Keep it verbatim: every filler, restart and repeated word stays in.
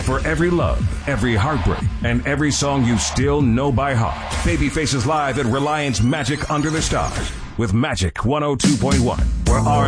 For every love, every heartbreak, and every song you still know by heart, Babyface is live at Reliance Magic Under the Stars with Magic one oh two point one, where R